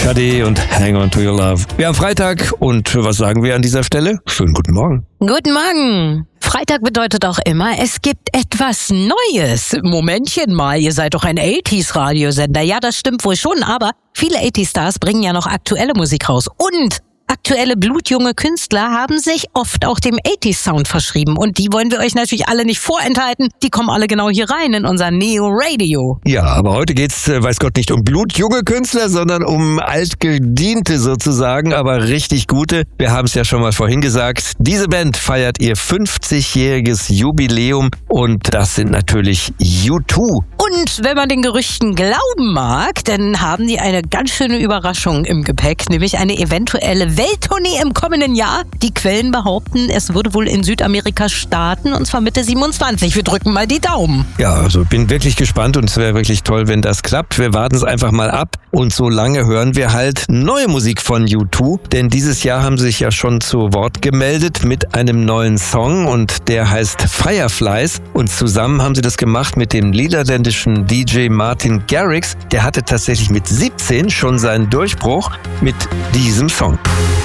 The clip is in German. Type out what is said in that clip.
Sade und Hang On To Your Love. Wir haben Freitag und was sagen wir an dieser Stelle? Schönen guten Morgen. Guten Morgen. Freitag bedeutet auch immer, es gibt etwas Neues. Momentchen mal, ihr seid doch ein 80s-Radiosender. Ja, das stimmt wohl schon, aber viele 80s-Stars bringen ja noch aktuelle Musik raus. Und aktuelle blutjunge Künstler haben sich oft auch dem 80s-Sound verschrieben. Und die wollen wir euch natürlich alle nicht vorenthalten. Die kommen alle genau hier rein in unser Neo Radio. Ja, aber heute geht's, weiß Gott, nicht um blutjunge Künstler, sondern um altgediente sozusagen, aber richtig gute. Wir haben es ja schon mal vorhin gesagt. Diese Band feiert ihr 50-jähriges Jubiläum und das sind natürlich U2. Und wenn man den Gerüchten glauben mag, dann haben die eine ganz schöne Überraschung im Gepäck, nämlich eine eventuelle Welttournee im kommenden Jahr. Die Quellen behaupten, es würde wohl in Südamerika starten, und zwar Mitte 27. Wir drücken mal die Daumen. Ja, also bin wirklich gespannt und es wäre wirklich toll, wenn das klappt. Wir warten es einfach mal ab und so lange hören wir halt neue Musik von U2, denn dieses Jahr haben sie sich ja schon zu Wort gemeldet mit einem neuen Song und der heißt Fireflies und zusammen haben sie das gemacht mit dem niederländischen DJ Martin Garrix. Der hatte tatsächlich mit 17 schon seinen Durchbruch mit diesem Song.